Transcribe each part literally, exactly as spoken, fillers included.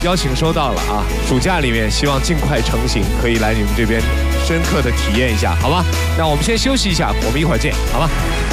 邀请收到了啊，暑假里面希望尽快成型，可以来你们这边深刻的体验一下，好吗？那我们先休息一下，我们一会儿见，好吗？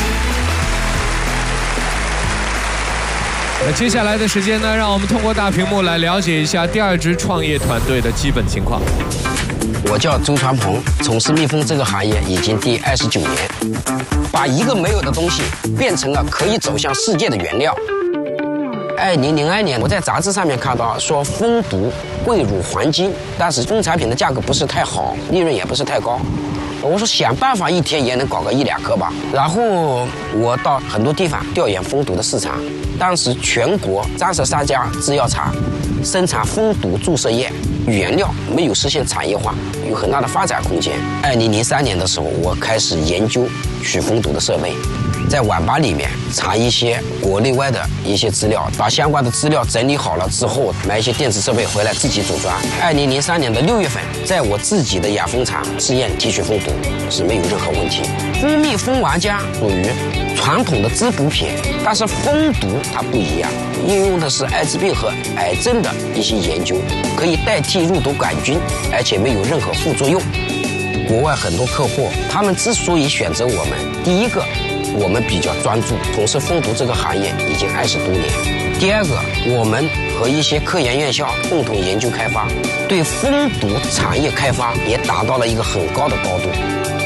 那接下来的时间呢，让我们通过大屏幕来了解一下第二支创业团队的基本情况。 我叫周传鹏，从事蜜蜂这个行业已经第二十九年，把一个没有的东西变成了可以走向世界的原料。二零零二年，我在杂志上面看到说蜂毒贵如黄金，但是蜂产品的价格不是太好，利润也不是太高。我说想办法一天也能搞个一两颗吧。然后我到很多地方调研蜂毒的市场，当时全国三十三家制药厂生产蜂毒注射液原料没有实现产业化，有很大的发展空间。二零零三年的时候，我开始研究取蜂毒的设备，在网吧里面查一些国内外的一些资料，把相关的资料整理好了之后，买一些电子设备回来自己组装。二零零三年的六月份，在我自己的养蜂场试验提取蜂毒是没有任何问题。蜂蜜、蜂王浆属于传统的滋补品，但是蜂毒它不一样，应用的是艾滋病和癌症的一些研究，可以代替入毒杆菌，而且没有任何副作用。国外很多客户，他们之所以选择我们，第一个，我们比较专注，从事蜂毒这个行业已经二十多年。第二个，我们和一些科研院校共同研究开发，对蜂毒产业开发也达到了一个很高的高度。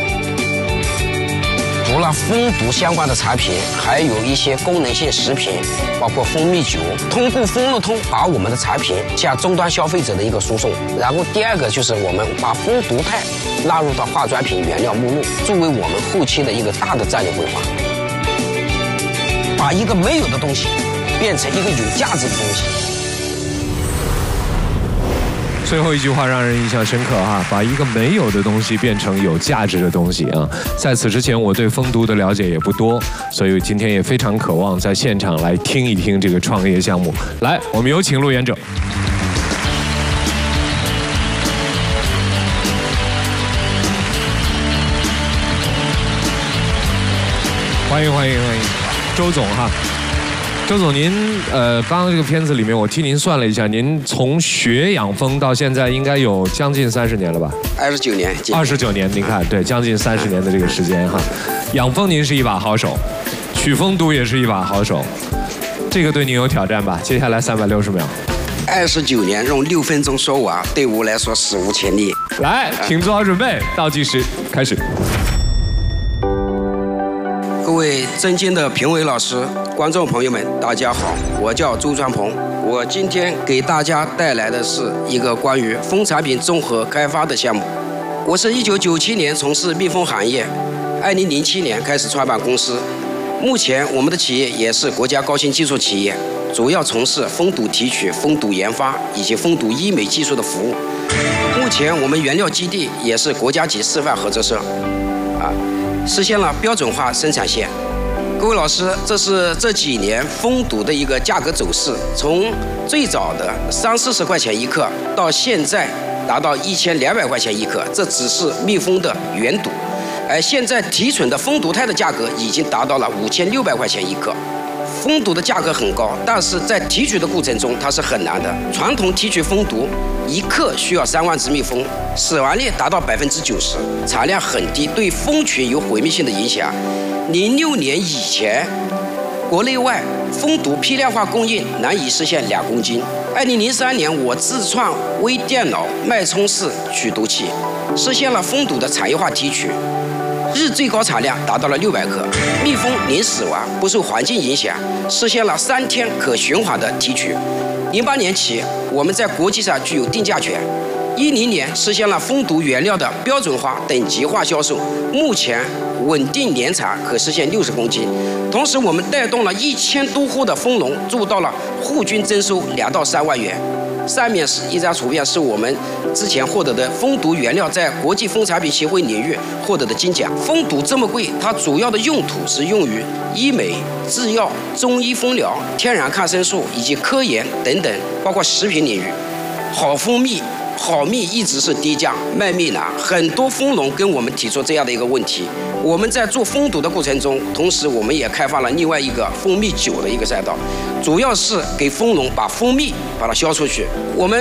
除了蜂毒相关的产品，还有一些功能性食品，包括蜂蜜酒。通过蜂乐通把我们的产品向终端消费者的一个输送。然后第二个就是我们把蜂毒肽纳入到化妆品原料目录，作为我们后期的一个大的战略规划。把一个没有的东西变成一个有价值的东西。 最后一句话让人印象深刻哈，把一个没有的东西变成有价值的东西啊！在此之前，我对蜂毒的了解也不多，所以今天也非常渴望在现场来听一听这个创业项目。来，我们有请路演者。欢迎欢迎欢迎，周总哈。周总，您呃，刚刚这个片子里面，我替您算了一下，您从学养蜂到现在应该有将近三十年了吧？ 二十九年。 二十九年，您看，对，将近三十年的这个时间哈。养蜂您是一把好手，取蜂毒也是一把好手，这个对您有挑战吧？接下来三百六十秒。 二十九年用六分钟说完，对我来说史无前例。 来，请做好准备，倒计时开始。 各位尊敬的评委老师、观众朋友们，大家好，我叫周传鹏。我今天给大家带来的是一个关于蜂产品综合开发的项目。我是一九九七年从事蜜蜂行业，二零零七年开始创办公司。目前我们的企业也是国家高新技术企业，主要从事蜂毒提取、蜂毒研发以及蜂毒医美技术的服务。目前我们原料基地也是国家级示范合作社，啊。实现了标准化生产线。各位老师，这是这几年蜂毒的一个价格走势，从最早的三四十块钱一克，到现在达到一千两百块钱一克，这只是蜜蜂的原毒。而现在提纯的蜂毒肽的价格已经达到了五千六百块钱一克。蜂毒的价格很高，但是在提取的过程中它是很难的。传统提取蜂毒一克需要三万只蜜蜂，死亡率达到百分之九十，产量很低，对蜂群有毁灭性的影响。零六年以前，国内外蜂毒批量化供应难以实现两公斤。二零零三年，我自创微电脑脉冲式取毒器，实现了蜂毒的产业化提取。日最高产量达到了六百克，蜜蜂零死亡，不受环境影响，实现了三天可循环的提取。零八年起，我们在国际上具有定价权。一零年实现了蜂毒原料的标准化、等级化销售，目前稳定年产可实现六十公斤。同时，我们带动了一千多户的蜂农做到了户均征收两到三万元。上面是一张图片，是我们之前获得的蜂毒原料在国际蜂产品协会领域获得的金奖。蜂毒这么贵，它主要的用途是用于医美、制药、中医蜂疗、天然抗生素以及科研等等，包括食品领域。好蜂蜜、 好蜜一直是低价，卖蜜难，很多蜂农跟我们提出这样的一个问题。我们在做蜂毒的过程中，同时我们也开发了另外一个蜂蜜酒的一个赛道，主要是给蜂农把蜂蜜把它销出去。我们